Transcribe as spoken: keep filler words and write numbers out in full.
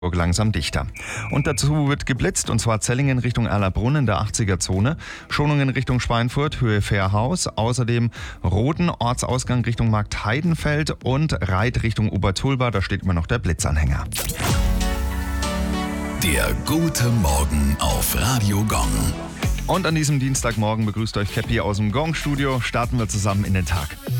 langsam dichter. Und dazu wird geblitzt, und zwar Zellingen Richtung Erlabrunn in der achtziger-Zone, Schonungen Richtung Schweinfurt, Höhe Fährhaus, außerdem Roden, Ortsausgang Richtung Markt Heidenfeld und Reit Richtung Obertulba, da steht immer noch der Blitzanhänger. Der gute Morgen auf Radio Gong. Und an diesem Dienstagmorgen begrüßt euch Käppi aus dem Gong-Studio, starten wir zusammen in den Tag.